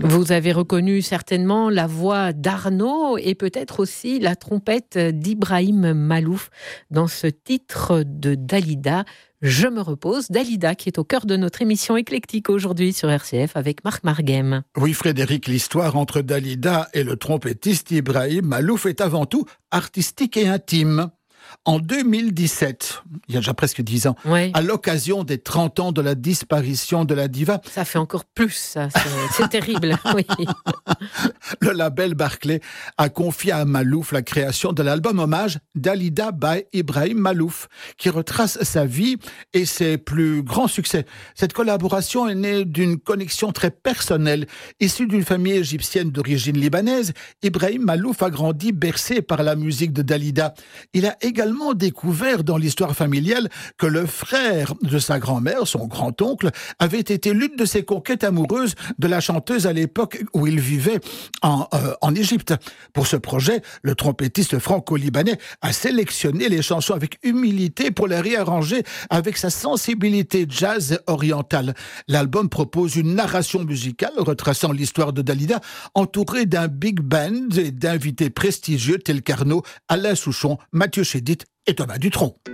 Vous avez reconnu certainement la voix d'Arnaud et peut-être aussi la trompette d'Ibrahim Malouf dans ce titre de Dalida, Je me repose. Dalida qui est au cœur de notre émission éclectique aujourd'hui sur RCF avec Marc Marguem. Oui Frédéric, l'histoire entre Dalida et le trompettiste Ibrahim Malouf est avant tout artistique et intime. En 2017, il y a déjà presque 10 ans, Ouais. à l'occasion des 30 ans de la disparition de la diva, Ça fait encore plus, ça. C'est terrible. Oui. le label Barclay a confié à Malouf la création de l'album hommage Dalida by Ibrahim Malouf, qui retrace sa vie et ses plus grands succès. Cette collaboration est née d'une connexion très personnelle. Issu d'une famille égyptienne d'origine libanaise, Ibrahim Malouf a grandi bercé par la musique de Dalida. Il a également découvert dans l'histoire familiale que le frère de sa grand-mère, son grand-oncle, avait été l'une de ses conquêtes amoureuses de la chanteuse à l'époque où il vivait en Égypte. Pour ce projet, le trompettiste franco-libanais a sélectionné les chansons avec humilité pour les réarranger avec sa sensibilité jazz orientale. L'album propose une narration musicale retraçant l'histoire de Dalida, entourée d'un big band et d'invités prestigieux tels qu'Arnaud, Alain Souchon, Mathieu Chédid et Thomas Dutronc.